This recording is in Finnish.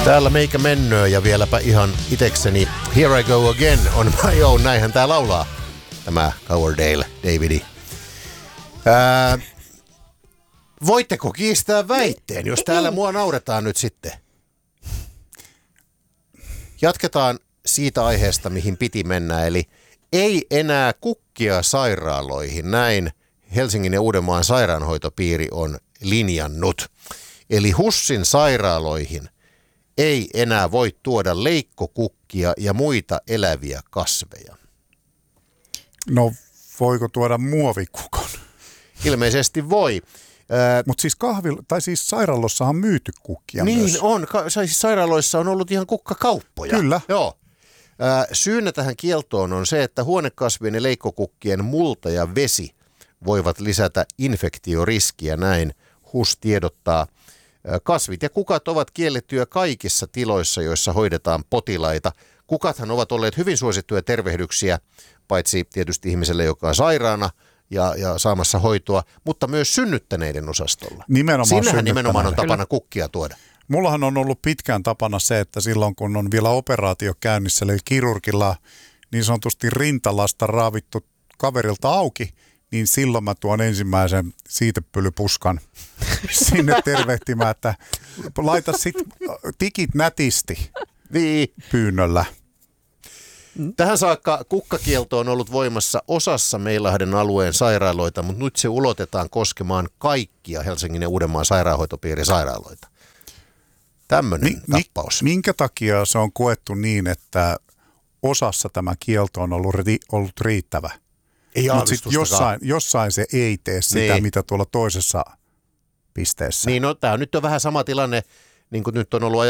Täällä meikä mennöö ja vieläpä ihan itekseni Here I Go Again on my own, näinhän tää laulaa, tämä Coverdale Davidi. Voitteko kiistää väitteen, jos täällä mua nauretaan nyt sitten? Jatketaan siitä aiheesta, mihin piti mennä, eli ei enää kukkia sairaaloihin, näin Helsingin ja Uudenmaan sairaanhoitopiiri on linjannut. Eli HUSin sairaaloihin ei enää voi tuoda leikkokukkia ja muita eläviä kasveja. No voiko tuoda muovikukon? Ilmeisesti voi. Mutta siis sairaalossahan on myyty kukkia niin myös. on. Siis sairaaloissa on ollut ihan kukkakauppoja. Kyllä. Joo. Syynä tähän kieltoon on se, että huonekasvien ja leikkokukkien multa ja vesi voivat lisätä infektioriskiä, näin HUS tiedottaa. Kasvit ja kukat ovat kiellettyjä kaikissa tiloissa, joissa hoidetaan potilaita. Kukathan ovat olleet hyvin suosittuja tervehdyksiä, paitsi tietysti ihmiselle, joka on sairaana ja saamassa hoitoa, mutta myös synnyttäneiden osastolla. Sinnehän nimenomaan on tapana kukkia tuoda. Mullahan on ollut pitkään tapana se, että silloin kun on vielä operaatio käynnissä, eli kirurgilla niin sanotusti rintalasta raavittu kaverilta auki, niin silloin mä tuon ensimmäisen siitepölypuskan sinne tervehtimään, että laita sitten tikit nätisti pyynnöllä. Tähän saakka kukkakielto on ollut voimassa osassa Meilahden alueen sairaaloita, mutta nyt se ulotetaan koskemaan kaikkia Helsingin ja Uudenmaan sairaanhoitopiirin sairaaloita. Tämmöinen tappaus. Minkä takia se on koettu niin, että osassa tämä kielto on ollut riittävä? Mutta sitten jossain se ei tee sitä, mitä tuolla toisessa pisteessä. Niin, no tämä nyt on vähän sama tilanne, niin kuin nyt on ollut